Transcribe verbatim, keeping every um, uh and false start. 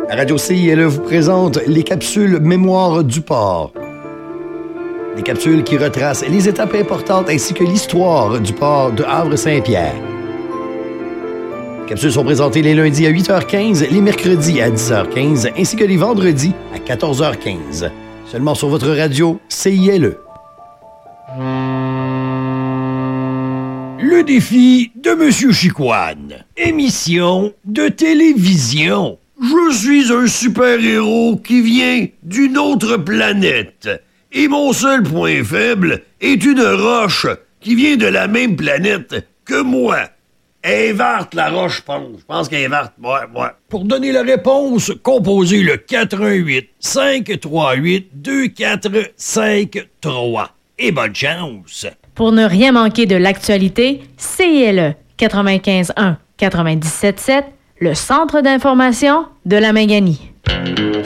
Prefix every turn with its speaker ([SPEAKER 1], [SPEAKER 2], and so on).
[SPEAKER 1] La radio C I L E vous présente les capsules Mémoire du port. Des capsules qui retracent les étapes importantes ainsi que l'histoire du port de Havre-Saint-Pierre. Les capsules sont présentées les lundis à huit heures quinze, les mercredis à dix heures quinze ainsi que les vendredis à quatorze heures quinze. Seulement sur votre radio C I L E. Le défi de Monsieur Chicoine. Émission de télévision. Je suis un super-héros qui vient d'une autre planète. Et mon seul point faible est une roche qui vient de la même planète que moi. Elle est verte, la roche, je pense. Je pense qu'elle est verte. Ouais, ouais. Pour donner la réponse, composez le quatre un huit, cinq trois huit, deux quatre cinq trois. Et bonne chance!
[SPEAKER 2] Pour ne rien manquer de l'actualité, C I L E quatre-vingt-quinze un quatre-vingt-dix-sept sept, le centre d'information de la Méganie.